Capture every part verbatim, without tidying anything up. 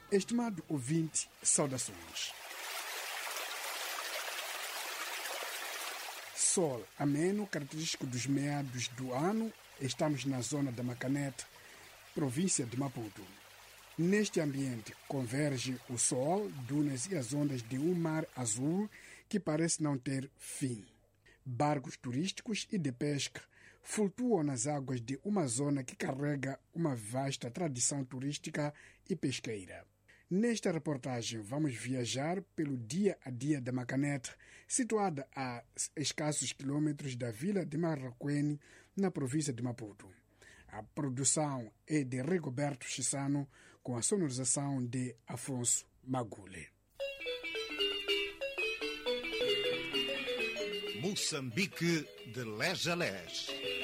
Estimado ouvinte, saudações. Sol ameno, característico dos meados do ano, estamos na zona da Macaneta, província de Maputo. Neste ambiente convergem o sol, dunas e as ondas de um mar azul que parece não ter fim. Barcos turísticos e de pesca flutuam nas águas de uma zona que carrega uma vasta tradição turística e pesqueira. Nesta reportagem vamos viajar pelo dia a dia da Macaneta, situada a escassos quilômetros da vila de Marraquene, na província de Maputo. A produção é de Rigoberto Chissano, com a sonorização de Afonso Magule. Moçambique de lés a lés.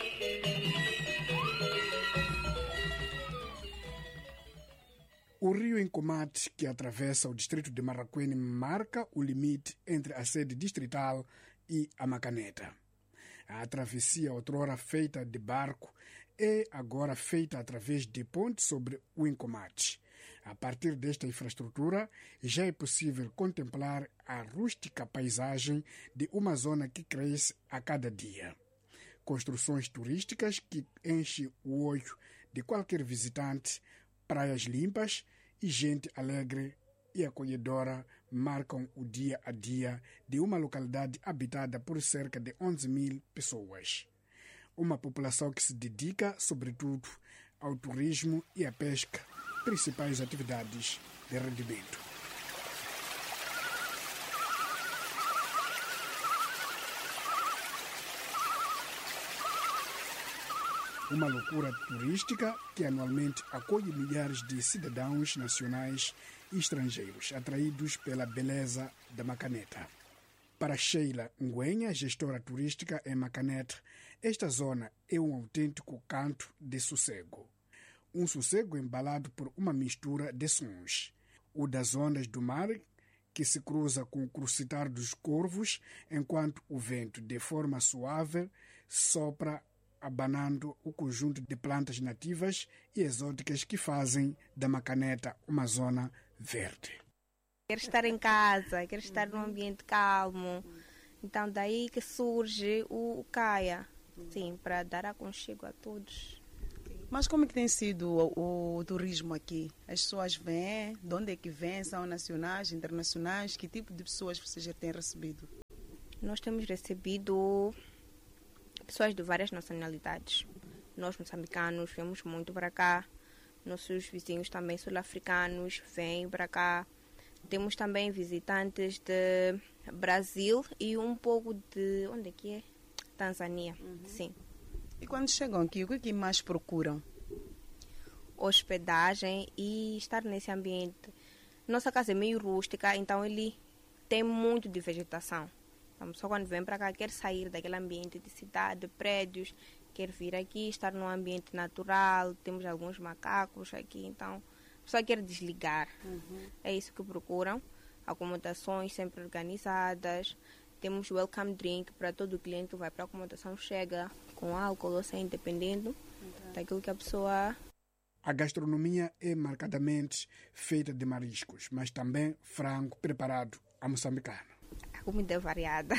O rio Incomate, que atravessa o distrito de Marraquene, marca o limite entre a sede distrital e a Macaneta. A travessia, outrora feita de barco, é agora feita através de pontes sobre o Incomate. A partir desta infraestrutura, já é possível contemplar a rústica paisagem de uma zona que cresce a cada dia. Construções turísticas que enchem o olho de qualquer visitante, praias limpas e gente alegre e acolhedora marcam o dia a dia de uma localidade habitada por cerca de onze mil pessoas. Uma população que se dedica, sobretudo, ao turismo e à pesca, principais atividades de rendimento. Uma loucura turística que anualmente acolhe milhares de cidadãos nacionais e estrangeiros atraídos pela beleza da Macaneta. Para Sheila Nguenha, gestora turística em Macaneta, esta zona é um autêntico canto de sossego. Um sossego embalado por uma mistura de sons. O das ondas do mar, que se cruza com o crucitar dos corvos, enquanto o vento, de forma suave, sopra abanando o conjunto de plantas nativas e exóticas que fazem da Macaneta uma zona verde. Quero estar em casa, quero estar num ambiente calmo. Então daí que surge o, o Caia, sim, para dar aconchego a todos. Mas como é que tem sido o, o turismo aqui? As pessoas vêm, de onde é que vêm? São nacionais, internacionais? Que tipo de pessoas vocês já têm recebido? Nós temos recebido pessoas de várias nacionalidades. Nós, moçambicanos, viemos muito para cá. Nossos vizinhos também sul-africanos vêm para cá. Temos também visitantes de Brasil e um pouco de... onde é que é? Tanzânia, uhum. Sim. E quando chegam aqui, o que é que mais procuram? Hospedagem e estar nesse ambiente. Nossa casa é meio rústica, então ele tem muito de vegetação. Então, só quando vem para cá quer sair daquele ambiente de cidade, de prédios, quer vir aqui, estar num ambiente natural. Temos alguns macacos aqui, então só quer desligar. Uhum. É isso que procuram. Acomodações sempre organizadas. Temos welcome drink para todo o cliente que vai para a acomodação, chega com álcool ou sem, dependendo uhum. daquilo que a pessoa... A gastronomia é marcadamente feita de mariscos, mas também frango preparado à moçambicana. A comida é variada,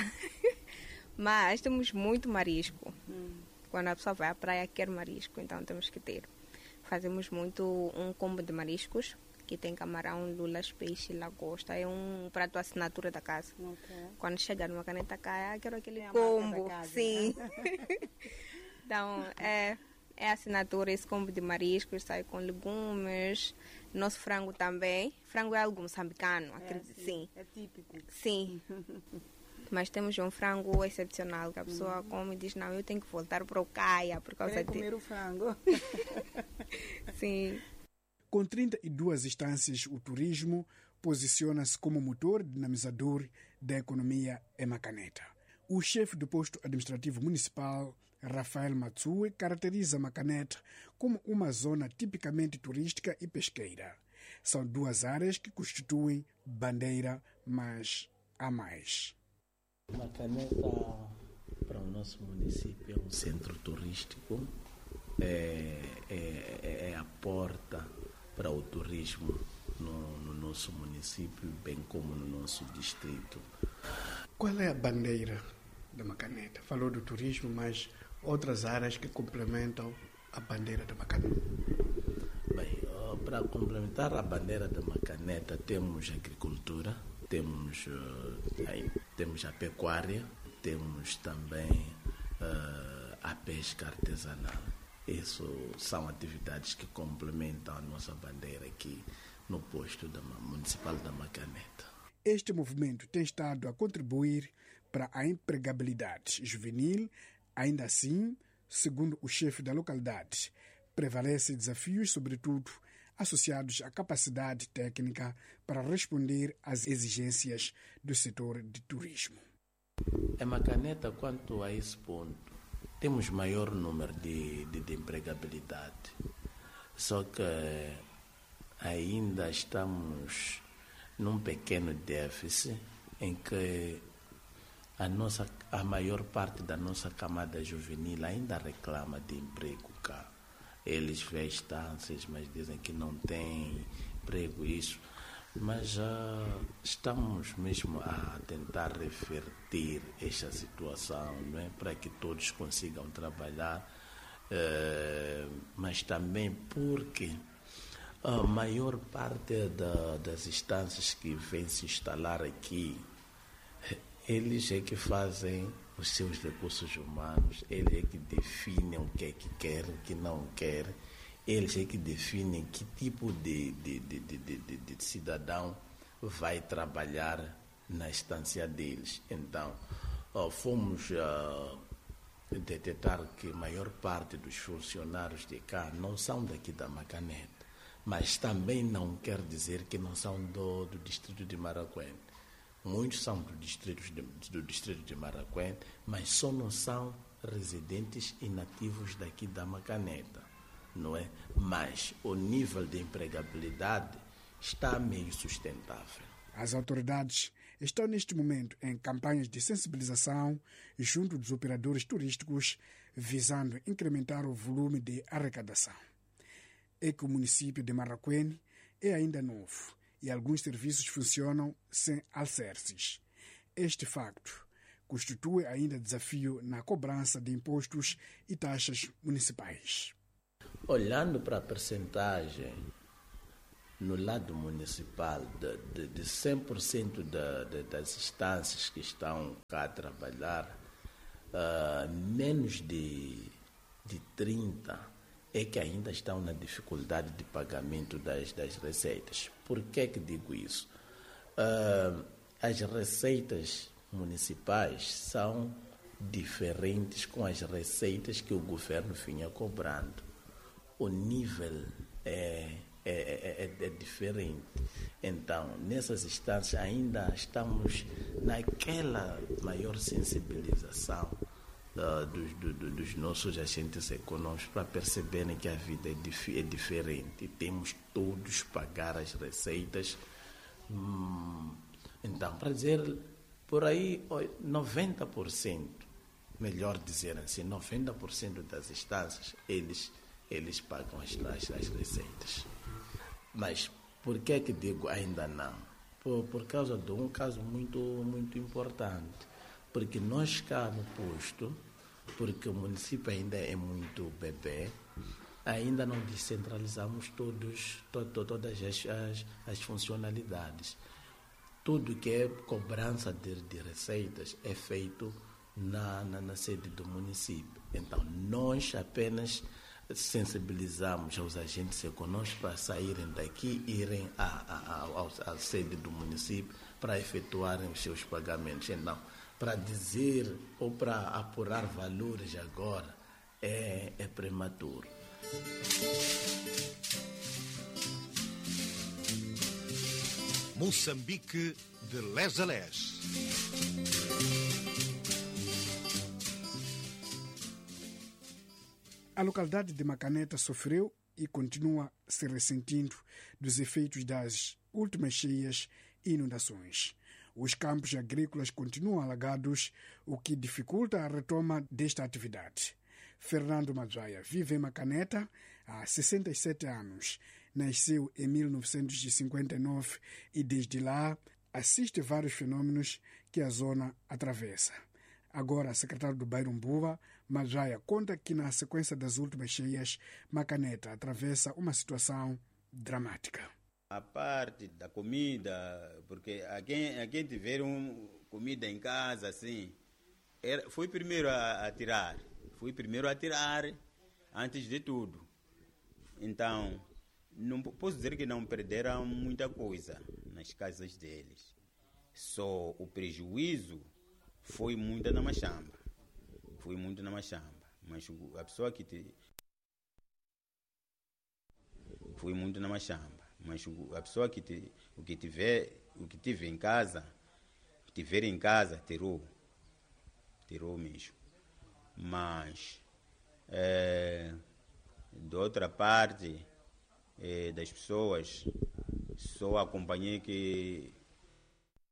mas temos muito marisco. Hum. Quando a pessoa vai à praia quer marisco, então temos que ter. Fazemos muito um combo de mariscos, que tem camarão, lulas, peixe, lagosta. É um prato assinatura da casa. Okay. Quando chega numa caneta cá, quero aquele é combo. Casa, sim. Né? Então, é, é assinatura, esse combo de mariscos, sai com legumes. Nosso frango também. Frango é algo moçambicano, acredito. Sim, sim. É típico. Sim. Mas temos um frango excepcional que a pessoa uhum. come e diz, não, eu tenho que voltar para o Caia por causa de... comer o frango. Sim. Com trinta e duas instâncias, o turismo posiciona-se como motor dinamizador da economia em Macaneta. O chefe do posto administrativo municipal, Rafael Matsue, caracteriza Macaneta como uma zona tipicamente turística e pesqueira. São duas áreas que constituem bandeira, mas há mais. Macaneta, para o nosso município, é um centro turístico, é, é, é a porta para o turismo no, nosso município, bem como no nosso distrito. Qual é a bandeira da Macaneta? Falou do turismo, mas outras áreas que complementam a bandeira da Macaneta? Bem, para complementar a bandeira da Macaneta, temos agricultura, temos, uh, temos a pecuária, temos também uh, a pesca artesanal. Isso são atividades que complementam a nossa bandeira aqui no posto da, municipal da Macaneta. Este movimento tem estado a contribuir para a empregabilidade juvenil. Ainda assim, segundo o chefe da localidade, prevalecem desafios, sobretudo associados à capacidade técnica para responder às exigências do setor de turismo. Em Macaneta, quanto a esse ponto, temos maior número de, de, de empregabilidade. Só que ainda estamos num pequeno déficit em que a, nossa, a maior parte da nossa camada juvenil ainda reclama de emprego cá. Eles veem instâncias, mas dizem que não tem emprego, isso. Mas uh, estamos mesmo a tentar reverter esta situação, não é? Para que todos consigam trabalhar, uh, mas também porque a maior parte da, das instâncias que vêm se instalar aqui, eles é que fazem os seus recursos humanos, eles é que definem o que é que querem, o que não querem, eles é que definem que tipo de, de, de, de, de, de cidadão vai trabalhar na instância deles. Então, ó, fomos uh, detectar que a maior parte dos funcionários de cá não são daqui da Macaneta, mas também não quer dizer que não são do, do distrito de Maracuene. Muitos são do distrito de, do distrito de Maracuene, mas só não são residentes e nativos daqui da Macaneta, não é? Mas o nível de empregabilidade está meio sustentável. As autoridades estão neste momento em campanhas de sensibilização junto dos operadores turísticos, visando incrementar o volume de arrecadação. É que o município de Maracuene é ainda novo e alguns serviços funcionam sem alicerces. Este facto constitui ainda desafio na cobrança de impostos e taxas municipais. Olhando para a percentagem no lado municipal, de, de, de cem por cento da, de, das instâncias que estão cá a trabalhar, uh, menos de, de trinta por cento é que ainda estão na dificuldade de pagamento das, das receitas. Por que que digo isso? Uh, as receitas municipais são diferentes com as receitas que o governo vinha cobrando. O nível é, é, é, é, é diferente. Então, nessas instâncias ainda estamos naquela maior sensibilização Uh, dos, do, dos nossos agentes econômicos para perceberem que a vida é, dif é diferente. Temos todos pagar as receitas. Hum, então, para dizer, por aí, noventa por cento, melhor dizer assim, noventa por cento das instâncias, eles, eles pagam as, as, as receitas. Mas por que que digo ainda não? Por, por causa de um caso muito, muito importante. Porque nós cá no posto, porque o município ainda é muito bebê, ainda não descentralizamos todos, to, to, todas as, as, as funcionalidades. Tudo que é cobrança de, de receitas é feito na, na, na sede do município. Então, nós apenas sensibilizamos aos agentes econômicos para saírem daqui e irem à, à, à, à sede do município para efetuarem os seus pagamentos. Então, para dizer ou para apurar valores agora é, é prematuro. Moçambique de les a les. A localidade de Macaneta sofreu e continua se ressentindo dos efeitos das últimas cheias e inundações. Os campos agrícolas continuam alagados, o que dificulta a retoma desta atividade. Fernando Mazuaia vive em Macaneta há sessenta e sete anos. nasceu em mil novecentos e cinquenta e nove e desde lá assiste vários fenômenos que a zona atravessa. Agora, secretário do bairro Mbuva, Majaia, conta que na sequência das últimas cheias, Macaneta atravessa uma situação dramática. A parte da comida, porque a quem, a quem tiver um, comida em casa, assim, era, fui primeiro a, a tirar. Fui primeiro a tirar, antes de tudo. Então, não posso dizer que não perderam muita coisa nas casas deles. Só o prejuízo foi muito na machamba. Foi muito na machamba. Mas a pessoa que te... Foi muito na machamba. Mas a pessoa que, te, o que tiver o que tiver em casa, tiver em casa, tirou. Tirou mesmo. Mas, é, de outra parte, é, das pessoas, só acompanhei que